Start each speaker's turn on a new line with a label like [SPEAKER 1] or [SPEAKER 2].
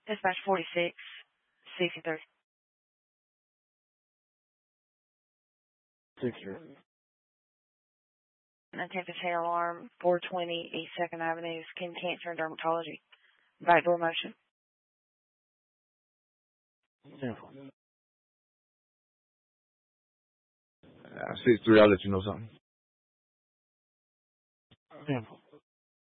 [SPEAKER 1] Dispatch 46, CC3.
[SPEAKER 2] 6-3.
[SPEAKER 1] Attempted hair alarm, 420 East 2nd Avenue, Skin Cancer and Dermatology. Backdoor motion.
[SPEAKER 2] Yeah. 6-3, I'll let you know something. Yeah.